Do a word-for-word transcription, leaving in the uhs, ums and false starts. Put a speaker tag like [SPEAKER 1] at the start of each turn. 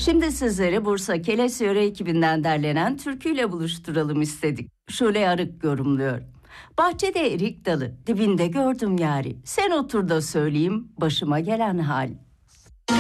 [SPEAKER 1] Şimdi sizleri Bursa Keles Yöre ekibinden derlenen türküyle buluşturalım istedik. Şule Arık yorumluyor. Bahçede erik dalı, dibinde gördüm yari. Sen otur da söyleyeyim başıma gelen hal.